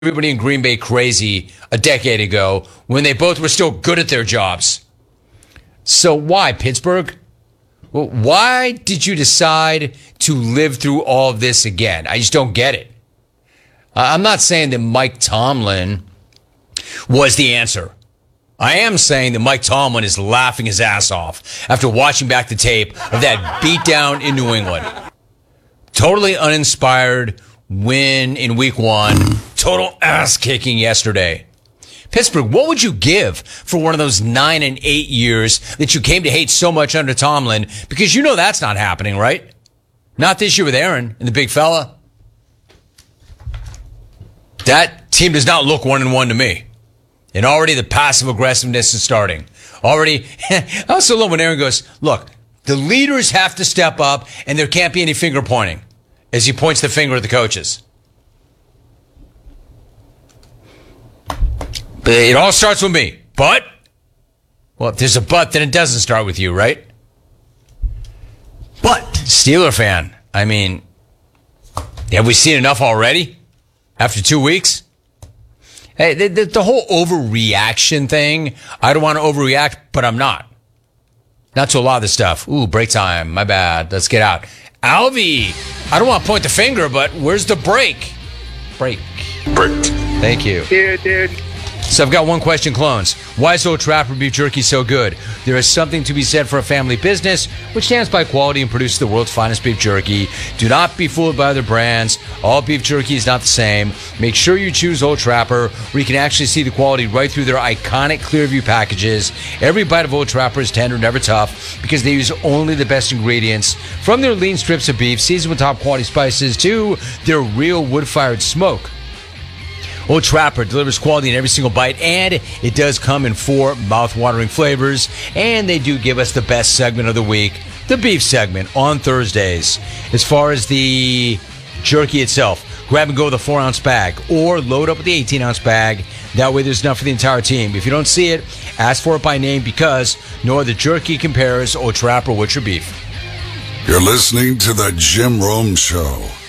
everybody in Green Bay crazy a decade ago when they both were still good at their jobs. So why, Pittsburgh? Well, why did you decide to live through all of this again? I just don't get it. I'm not saying that Mike Tomlin was the answer. I am saying that Mike Tomlin is laughing his ass off after watching back the tape of that beatdown in New England. Totally uninspired win in week 1. Total ass kicking yesterday. Pittsburgh, what would you give for one of those 9 and 8 years that you came to hate so much under Tomlin? Because you know that's not happening, right? Not this year with Aaron and the big fella. That team does not look 1-1 to me. And already the passive aggressiveness is starting. Already, I also love when Aaron goes, look, the leaders have to step up and there can't be any finger pointing as he points the finger at the coaches. But it all starts with me. But, well, if there's a but, then it doesn't start with you, right? But, Steeler fan, I mean, have we seen enough already? After 2 weeks? Hey, the whole overreaction thing, I don't want to overreact, but I'm not. Not to a lot of this stuff. Ooh, break time. My bad. Let's get out. Alvy, I don't want to point the finger, but where's the break? Break. Thank you. Dude. So I've got one question, clones. Why is Old Trapper beef jerky so good? There is something to be said for a family business which stands by quality and produces the world's finest beef jerky. Do not be fooled by other brands. All beef jerky is not the same. Make sure you choose Old Trapper, where you can actually see the quality right through their iconic Clearview packages. Every bite of Old Trapper is tender, never tough, because they use only the best ingredients. From their lean strips of beef, seasoned with top quality spices, to their real wood-fired smoke. Old Trapper delivers quality in every single bite, and it does come in 4 mouth-watering flavors. And they do give us the best segment of the week, the beef segment, on Thursdays. As far as the jerky itself, grab and go with a 4-ounce bag, or load up with the 18-ounce bag. That way there's enough for the entire team. If you don't see it, ask for it by name, because no other jerky compares Old Trapper with your beef. You're listening to The Jim Rome Show.